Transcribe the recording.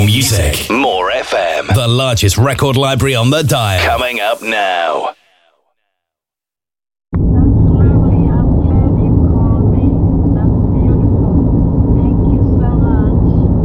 More music. More FM. The largest record library on the dial. Coming up now.